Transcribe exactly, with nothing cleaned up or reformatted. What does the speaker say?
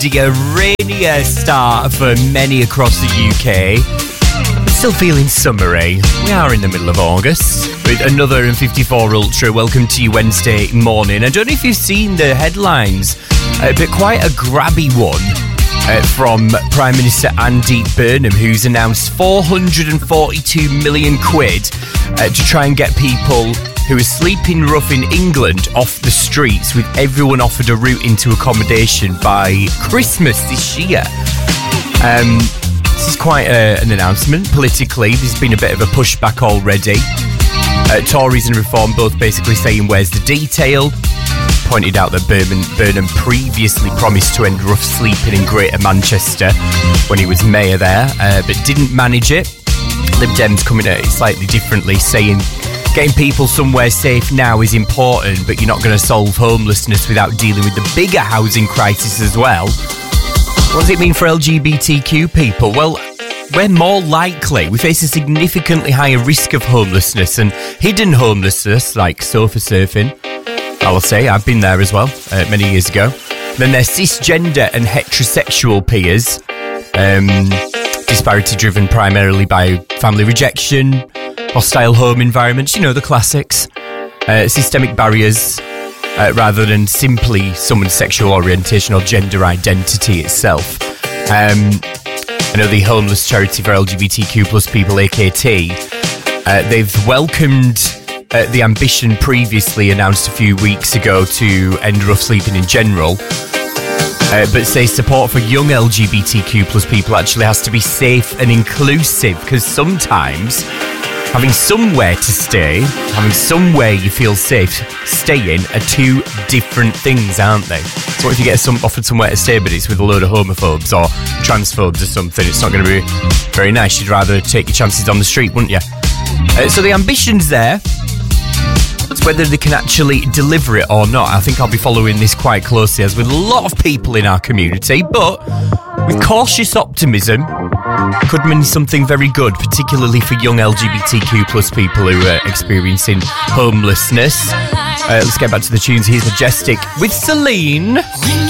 A rainier start for many across the U K. Still feeling summery. We are in the middle of August with another M fifty-four Ultra. Welcome to you Wednesday morning. I don't know if you've seen the headlines, uh, but quite a grabby one uh, from Prime Minister Andy Burnham, who's announced four hundred forty-two million quid uh, to try and get people who are sleeping rough in England off the streets, with everyone offered a route into accommodation by Christmas this year. Um, this is quite a, an announcement politically. There's been a bit of a pushback already. Uh, Tories and Reform both basically saying, where's the detail? Pointed out that Burnham, Burnham previously promised to end rough sleeping in Greater Manchester when he was mayor there, uh, but didn't manage it. Lib Dems coming at it slightly differently, saying getting people somewhere safe now is important, but you're not going to solve homelessness without dealing with the bigger housing crisis as well. What does it mean for L G B T Q people? Well, we're more likely, we face a significantly higher risk of homelessness and hidden homelessness, like sofa surfing. I will say, I've been there as well, uh, many years ago. Then there's cisgender and heterosexual peers. Um, disparity driven primarily by family rejection, hostile home environments, you know, the classics. Uh, systemic barriers, uh, rather than simply someone's sexual orientation or gender identity itself. Um, I know the homeless charity for L G B T Q plus people, A K T, uh, they've welcomed uh, the ambition previously announced a few weeks ago to end rough sleeping in general, uh, but say support for young L G B T Q plus people actually has to be safe and inclusive, because sometimes having somewhere to stay, having somewhere you feel safe staying are two different things, aren't they? So what if you get some, offered somewhere to stay, but it's with a load of homophobes or transphobes or something? It's not going to be very nice. You'd rather take your chances on the street, wouldn't you? Uh, so the ambition's there. It's whether they can actually deliver it or not. I think I'll be following this quite closely, as with a lot of people in our community, but with cautious optimism, could mean something very good, particularly for young L G B T Q plus people who are experiencing homelessness. Uh, let's get back to the tunes. Here's Majestic with Celine. When